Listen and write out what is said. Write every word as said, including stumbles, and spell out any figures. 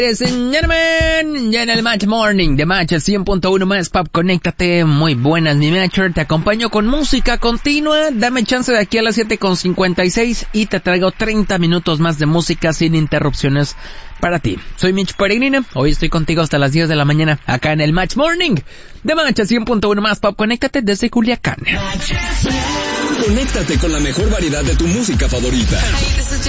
Ladies and gentlemen, ya en el Match Morning de Match cien punto uno más Pop, conéctate. Muy buenas, mi Matcher. Te acompaño con música continua. Dame chance de aquí a las siete con cincuenta y seis y te traigo treinta minutos más de música sin interrupciones para ti. Soy Mitch Peregrina. Hoy estoy contigo hasta las diez de la mañana acá en el Match Morning de Match cien punto uno más Pop. Conéctate desde Culiacán. Conéctate con la mejor variedad de tu música favorita.